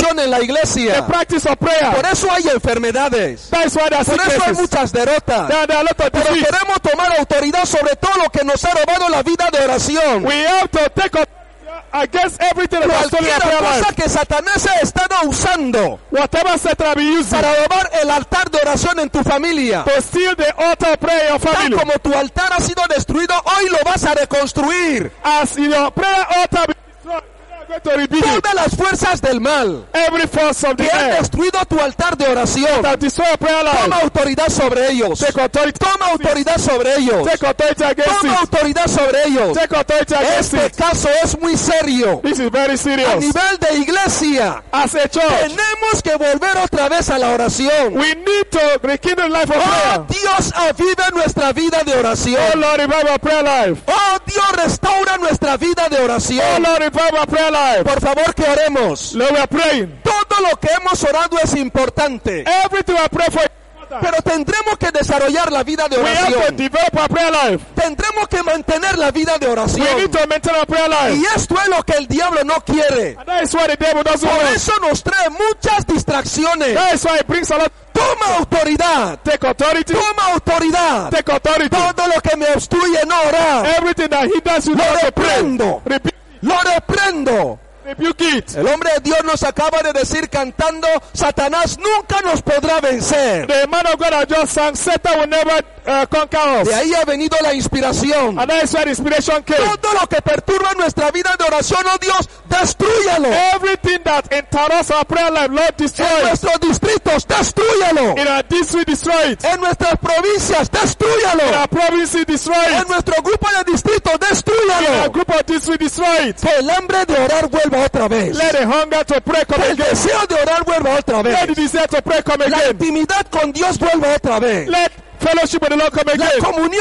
oración en la the iglesia. practice of prayer. Por eso hay enfermedades. That is why there are Por eso hay sicknesses. muchas derrotas. There are a lot of Pero disease. queremos tomar autoridad sobre todo lo que nos ha robado la vida de oración. We have to take authority against everything that has stolen our Cualquier prayer cosa life. que Satanás ha estado usando Whatever Satan be using para robar el altar de oración en tu familia. to steal the altar of prayer in your Tal family. como tu altar ha sido destruido, hoy lo vas a reconstruir. As your prayer altar be destroyed, we are going to rebuild it. Todas las fuerzas del mal Every force of the que han air destruido tu altar de oración, that destroy your prayer toma life. autoridad sobre ellos. Take authority. Toma autoridad sobre ellos. Take authority against Toma it. autoridad sobre ellos. Take authority against Este it. caso es muy serio. This is very A serious. nivel de iglesia, As a church, tenemos que volver otra vez a la oración. we need to rekindle the life of Oh, prayer. Dios, aviva nuestra vida de Oh oración. Lord, revive our prayer life. Oh, Dios, restaura nuestra vida de Oh oración. Lord, revive our prayer life. Por favor, que oremos. Lord, we are praying. Todo lo que hemos orado es importante, Everything I pray for, pero tendremos que desarrollar la vida de we have to oración. develop our prayer life. Tendremos que mantener la vida de We oración. need to maintain our prayer life. Y esto es lo que el diablo no quiere. And that is why the devil doesn't Por want. eso nos trae muchas distracciones. That is why it brings a lot. Toma autoridad. Take authority. Toma autoridad. Take authority. Todo lo que me obstruye no orar, Everything that hinders you lo not to pray. reprendo. Lo reprendo. Rebuke it. El hombre de Dios nos acaba de decir cantando, Satanás nunca nos podrá vencer. The man of God has just sang, Satan will never conquer us. De ahí ha venido la inspiración. And that is where the inspiration came. Todo lo que perturba nuestra vida de oración, oh Dios, destrúyalo. Everything that interrupts our prayer life, Lord, destroy En it. nuestros distritos, destrúyalo. In our district, destroy it. En nuestras provincias, In destrúyalo. our province, destroy En it. nuestro grupo de distritos, In our destrúyalo. group of district, destroy it. Que el hambre de orar vuelva otra vez. Let the hunger to pray come Que el again. deseo de orar vuelva otra Let the vez. desire to pray come La again. intimidad con Dios vuelva otra vez. Let fellowship with the Lord come La again. comunión